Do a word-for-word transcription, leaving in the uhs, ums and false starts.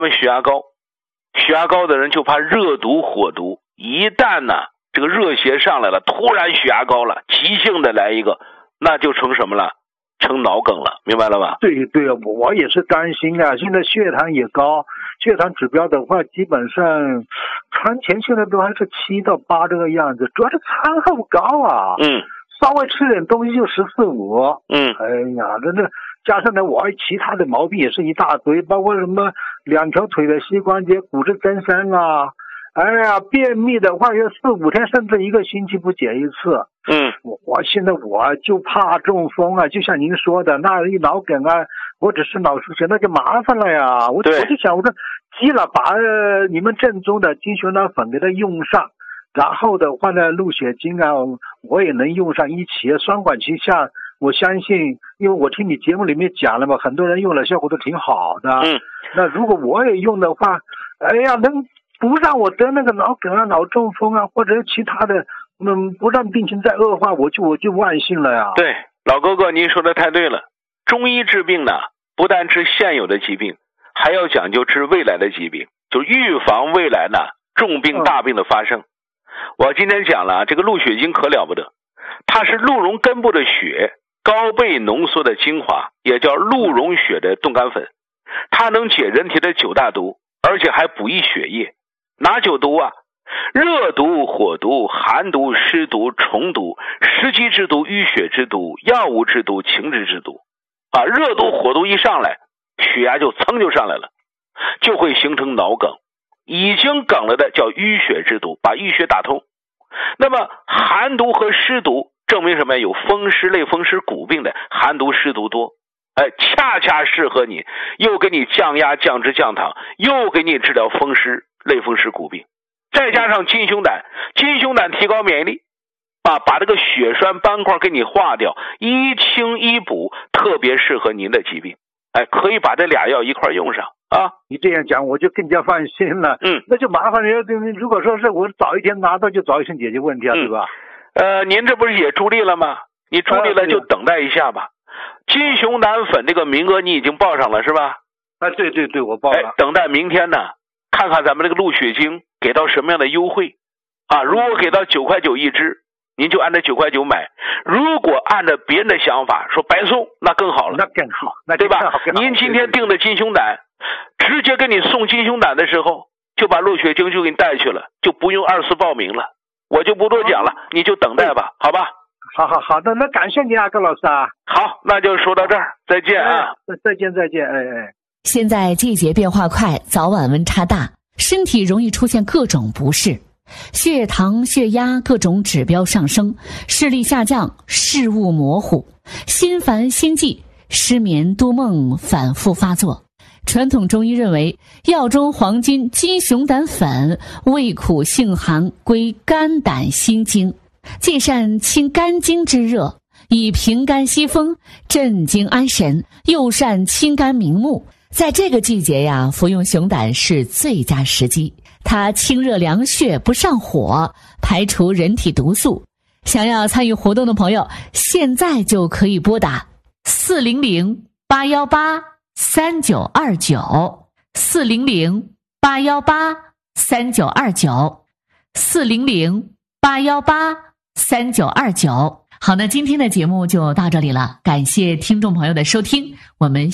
血压高，血压高的人就怕热毒火毒，一旦呢这个热邪上来了，突然血压高了，急性的来一个，那就成什么了？成脑梗了，明白了吧？ 对对，我我也是担心啊，现在血糖也高，血糖指标的话基本上餐前现在都还是七到八这个样子，主要是餐后高啊。 嗯， 稍微吃点东西就十四五。 嗯， 哎呀，这这加上呢，我其他的毛病也是一大堆，包括什么两条腿的膝关节骨质增生啊，哎呀，便秘的话要四五天甚至一个星期不解一次。 嗯， 我我现在我就怕中风啊，就像您说的，那一脑梗啊，或者是脑出血，那就麻烦了呀。我我就想，我说急了，把、呃、你们正宗的金熊胆粉给它用上，然后的话呢，鹿血精啊，我也能用上一起，双管齐下。我相信，因为我听你节目里面讲了嘛，很多人用了效果都挺好的。 嗯， 那如果我也用的话，哎呀，能不让我得那个脑梗啊、脑中风啊，或者其他的。嗯，不让病情再恶化，我就我就万幸了呀。 对，老哥哥，您说的太对了。中医治病呢，不但治现有的疾病，还要讲究治未来的疾病，就预防未来呢重病大病的发生。嗯、我今天讲了，这个鹿血精可了不得，它是鹿茸根部的血高倍浓缩的精华，也叫鹿茸血的冻干粉，它能解人体的九大毒，而且还补益血液。哪九毒啊？热毒、火毒、寒毒、湿毒、虫毒、湿积之毒、淤血之毒、药物之毒、情志之毒啊！热毒、火毒一上来，血压就噌就上来了，就会形成脑梗。已经梗了的叫淤血之毒，把淤血打通。那么寒毒和湿毒证明什么？有风湿、类风湿骨病的寒毒湿毒多，哎，恰恰适合你，又给你降压、降脂、降糖，又给你治疗风湿、类风湿骨病。再加上金熊胆，金熊胆提高免疫力啊，把这个血栓斑块给你化掉，一清一补，特别适合您的疾病。哎，可以把这俩药一块用上啊。 你这样讲我就更加放心了。 嗯， 那就麻烦你，如果说是我早一天拿到，就早一天解决问题啊， 嗯、 对吧？ 呃，您这不是也助力了吗？你助力了就等待一下吧。啊、金熊胆粉这个名额你已经报上了是吧？ 啊，对对对，我报了。 哎，等待明天呢，看看咱们这个鹿血精给到什么样的优惠啊？如果给到九块九一支，您就按照九块九买；如果按照别人的想法说白送，那更好了， 那更好，那对吧？您今天订的金熊胆，直接给你送金熊胆的时候，就把鹿血精就给你带去了，就不用二次报名了。我就不多讲了，你就等待吧，好吧？ 好好好的，那感谢你啊，高老师啊。 好，那就说到这儿，再见啊！ 哎、再见再见，哎哎。 现在季节变化快，早晚温差大，身体容易出现各种不适，血糖、血压各种指标上升，视力下降，视物模糊，心烦心悸，失眠多梦反复发作。传统中医认为，药中黄金金熊胆粉味苦性寒，归肝胆心经，既善清肝经之热，以平肝息风，镇惊安神，又善清肝明目。在这个季节呀，服用熊胆是最佳时机。它清热凉血，不上火，排除人体毒素。想要参与活动的朋友，现在就可以拨打四零零八幺八三九二九，四零零八幺八三九二九，四零零八幺八三九二九。好，那今天的节目就到这里了，感谢听众朋友的收听，我们